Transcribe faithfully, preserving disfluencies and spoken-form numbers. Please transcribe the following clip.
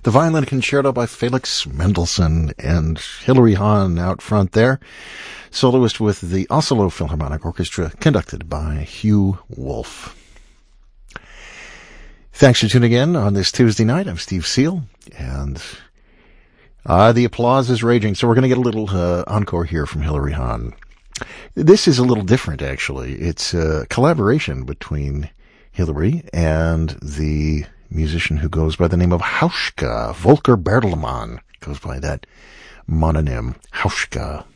The Violin Concerto by Felix Mendelssohn, and Hilary Hahn out front there. Soloist with the Oslo Philharmonic Orchestra, conducted by Hugh Wolf. Thanks for tuning in on this Tuesday night. I'm Steve Seal, and uh, the applause is raging, so we're going to get a little uh, encore here from Hilary Hahn. This is a little different, actually. It's a collaboration between Hilary and the musician who goes by the name of Hauschka. Volker Bertelmann goes by that mononym, Hauschka.